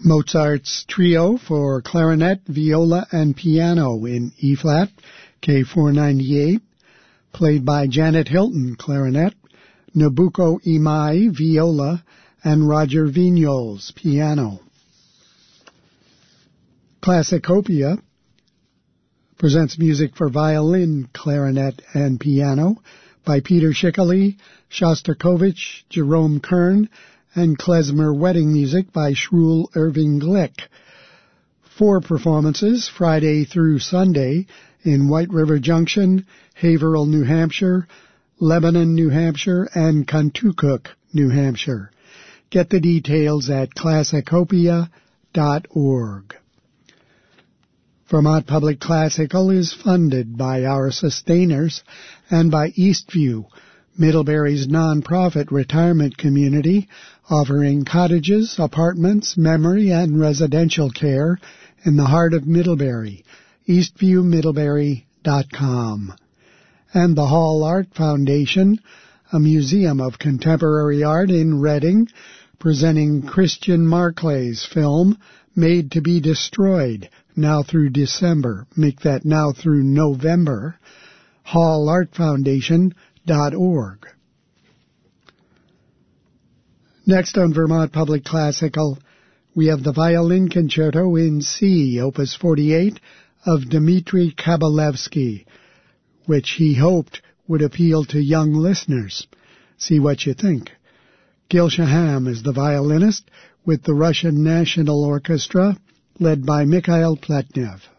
Mozart's Trio for Clarinet, Viola, and Piano in E-flat, K498, played by Janet Hilton, clarinet, Nobuko Imai, viola, and Roger Vignoles, piano. Classicopia presents music for violin, clarinet, and piano by Peter Schickele, Shostakovich, Jerome Kern, and klezmer wedding music by Shruel Irving Glick. 4 performances, Friday through Sunday, in White River Junction, Haverhill, New Hampshire, Lebanon, New Hampshire, and Contoocook, New Hampshire. Get the details at classicopia.org. Vermont Public Classical is funded by our sustainers and by Eastview, Middlebury's nonprofit retirement community, offering cottages, apartments, memory, and residential care in the heart of Middlebury. EastviewMiddlebury.com. And the Hall Art Foundation, a museum of contemporary art in Reading, presenting Christian Marclay's film, Made to be Destroyed, now through December. Make that now through November. hallartfoundation.org. Next on Vermont Public Classical, we have the Violin Concerto in C, Opus 48, of Dmitri Kabalevsky, which he hoped would appeal to young listeners. See what you think. Gil Shaham is the violinist with the Russian National Orchestra, led by Mikhail Pletnev.